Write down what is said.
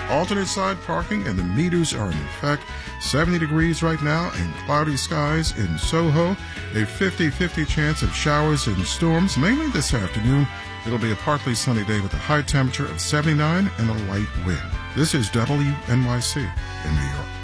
Alternate side parking and the meters are in effect. 70 degrees right now and cloudy skies in Soho. A 50-50 chance of showers and storms, mainly this afternoon. It'll be a partly sunny day with a high temperature of 79 and a light wind. This is WNYC in New York.